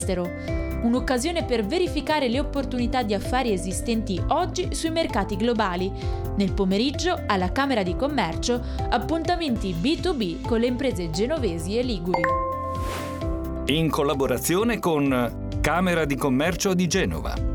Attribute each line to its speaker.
Speaker 1: Un'occasione per verificare le opportunità di affari esistenti oggi sui mercati globali. Nel pomeriggio, alla Camera di Commercio, appuntamenti B2B con le imprese genovesi e liguri.
Speaker 2: In collaborazione con Camera di Commercio di Genova.